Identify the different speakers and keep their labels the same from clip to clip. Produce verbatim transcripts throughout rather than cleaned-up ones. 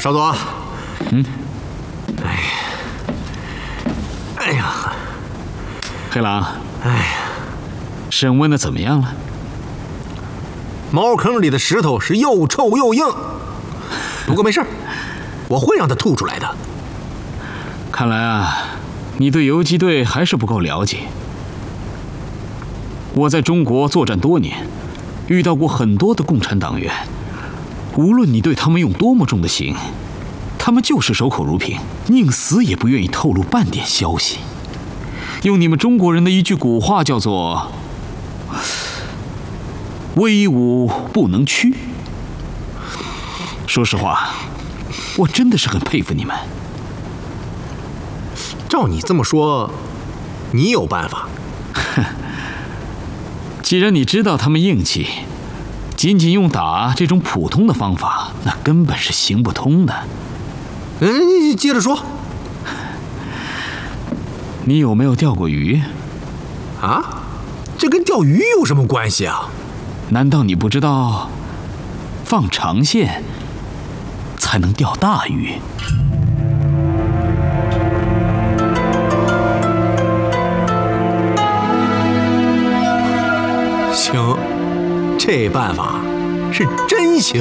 Speaker 1: 少佐。
Speaker 2: 嗯。
Speaker 1: 哎，哎呀，
Speaker 2: 黑狼，
Speaker 1: 哎呀，
Speaker 2: 审问的怎么样了？
Speaker 1: 茅坑里的石头是又臭又硬，不过没事，我会让它吐出来的。
Speaker 2: 看来啊，你对游击队还是不够了解。我在中国作战多年，遇到过很多的共产党员，无论你对他们用多么重的刑，他们就是守口如瓶，宁死也不愿意透露半点消息。用你们中国人的一句古话叫做威武不能屈。说实话，我真的是很佩服你们。
Speaker 1: 照你这么说，你有办法？
Speaker 2: 哼，既然你知道他们硬气，仅仅用打这种普通的方法，那根本是行不通的。
Speaker 1: 嗯，接着说。
Speaker 2: 你有没有钓过鱼？
Speaker 1: 啊？这跟钓鱼有什么关系啊？
Speaker 2: 难道你不知道，放长线才能钓大鱼？
Speaker 1: 行，这办法是真行。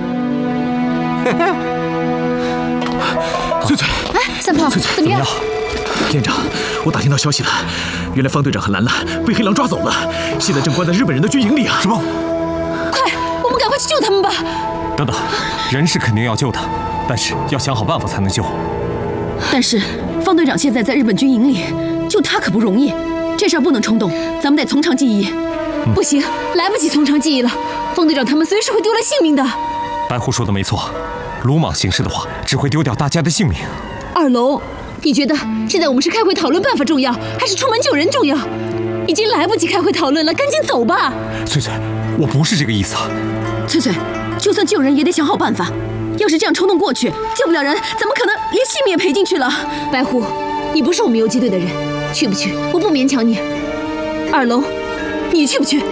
Speaker 3: 翠翠，
Speaker 4: 哎，三炮，
Speaker 3: 翠翠
Speaker 4: 怎么样？
Speaker 3: 连长，我打听到消息了，原来方队长和兰兰被黑狼抓走了，现在正关在日本人的军营里啊！
Speaker 5: 什么？
Speaker 4: 快，我们赶快去救他们吧！
Speaker 5: 等等，人是肯定要救的，但是要想好办法才能救。
Speaker 4: 但是方队长现在在日本军营里，救他可不容易，这事儿不能冲动，咱们得从长计议。嗯、不行，来不及从长计议了，方队长他们随时会丢了性命的。
Speaker 5: 白狐说的没错，鲁莽行事的话，只会丢掉大家的性命。
Speaker 4: 二龙。你觉得现在我们是开会讨论办法重要，还是出门救人重要？已经来不及开会讨论了，赶紧走吧。
Speaker 5: 翠翠，我不是这个意思啊。
Speaker 4: 翠翠，就算救人也得想好办法。要是这样冲动过去，救不了人，怎么可能连性命也赔进去了？白狐，你不是我们游击队的人，去不去？我不勉强你。二龙，你去不去？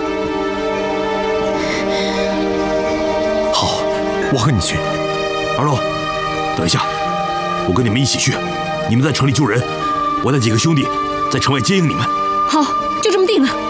Speaker 5: 好，我和你去。
Speaker 3: 二龙，等一下。我跟你们一起去，你们在城里救人，我带几个兄弟在城外接应你们。
Speaker 4: 好，就这么定了。